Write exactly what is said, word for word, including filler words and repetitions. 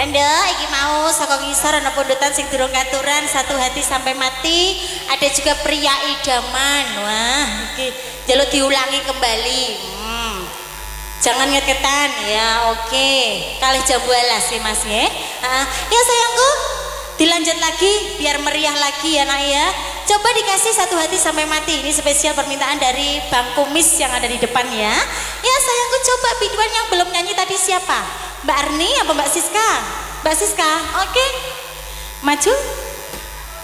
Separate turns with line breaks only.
Randa iki mau saka ngisor ana pundutan sing durung katuran satu hati sampai mati. Ada juga pria idaman. Wah, iki jaluk diulangi kembali. Hmm. Jangan ngeketan ya, oke. Kalih jambu alas sih Mas ya. Uh, ya sayangku, dilanjut lagi biar meriah lagi ya nak ya. Coba dikasih satu hati sampai mati. Ini spesial permintaan dari Bang Kumis yang ada di depan ya. Ya sayangku, coba biduan yang belum nyanyi tadi siapa? Mbak Arni apa Mbak Siska? Mbak Siska, oke. Maju.